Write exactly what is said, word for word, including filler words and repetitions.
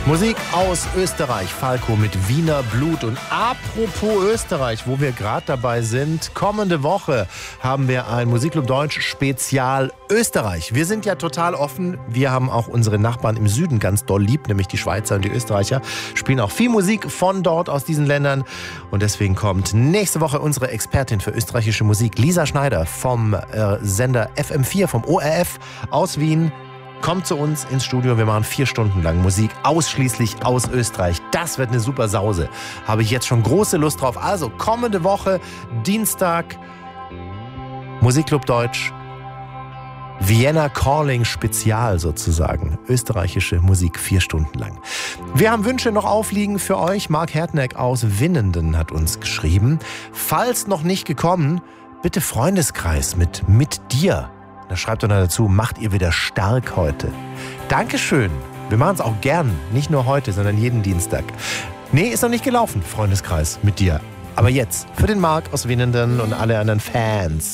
Musik aus Österreich, Falco mit Wiener Blut. Und apropos Österreich, wo wir gerade dabei sind, kommende Woche haben wir ein Musikclub Deutsch Spezial Österreich. Wir sind ja total offen, wir haben auch unsere Nachbarn im Süden ganz doll lieb, nämlich die Schweizer und die Österreicher, spielen auch viel Musik von dort, aus diesen Ländern. Und deswegen kommt nächste Woche unsere Expertin für österreichische Musik, Lisa Schneider vom äh, Sender F M vier, vom O R F aus Wien. Kommt zu uns ins Studio, wir machen vier Stunden lang Musik, ausschließlich aus Österreich. Das wird eine super Sause. Habe ich jetzt schon große Lust drauf. Also kommende Woche, Dienstag, Musikclub Deutsch, Vienna Calling Spezial sozusagen. Österreichische Musik vier Stunden lang. Wir haben Wünsche noch aufliegen für euch. Mark Hertneck aus Winnenden hat uns geschrieben. Falls noch nicht gekommen, bitte Freundeskreis mit Mit dir. Da schreibt er dazu, macht ihr wieder stark heute. Dankeschön. Wir machen es auch gern. Nicht nur heute, sondern jeden Dienstag. Nee, ist noch nicht gelaufen, Freundeskreis mit dir. Aber jetzt für den Marc aus Winnenden und alle anderen Fans.